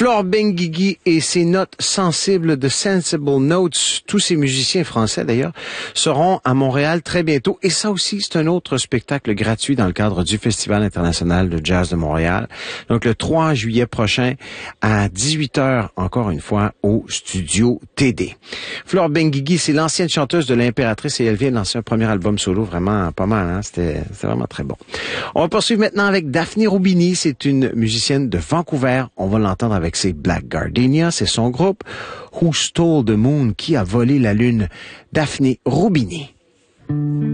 Flore Benguigui et ses notes sensibles de Sensible Notes, tous ces musiciens français d'ailleurs, seront à Montréal très bientôt. Et ça aussi, c'est un autre spectacle gratuit dans le cadre du Festival international de jazz de Montréal. Donc le 3 juillet prochain à 18h, encore une fois, au Studio TD. Flore Benguigui, c'est l'ancienne chanteuse de l'Impératrice et elle vient de lancer un premier album solo, vraiment pas mal, hein? C'était vraiment très bon. On va poursuivre maintenant avec Daphné Roubini, c'est une musicienne de Vancouver. On va l'entendre avec ses Black Gardenia, c'est son groupe. Who Stole the Moon, qui a volé la lune? Daphné Roubini.